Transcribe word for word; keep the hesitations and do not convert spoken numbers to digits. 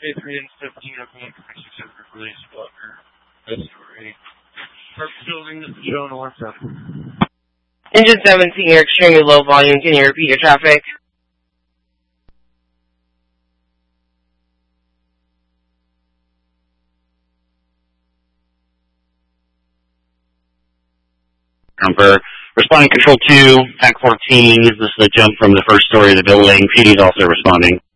A three and fifteen of the information center release blocker. That's story. Park building is shown north of. Engine seventeen, you're extremely low volume. Can you repeat your traffic? Jumper. Responding control two, T A C fourteen. This is a jump from the first story of the building. P D is also responding.